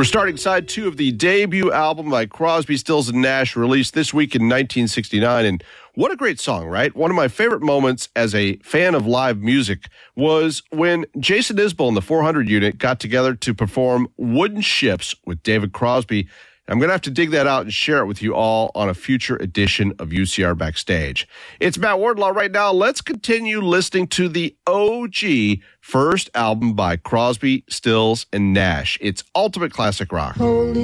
We're starting side two of the debut album by Crosby, Stills, and Nash, released this week in 1969. And what a great song, right? One of my favorite moments as a fan of live music was when Jason Isbell and the 400 unit got together to perform Wooden Ships with David Crosby. I'm going to have to dig that out and share it with you all on a future edition of UCR Backstage. It's Matt Wardlaw right now. Let's continue listening to the OG first album by Crosby, Stills, and Nash. It's ultimate classic rock.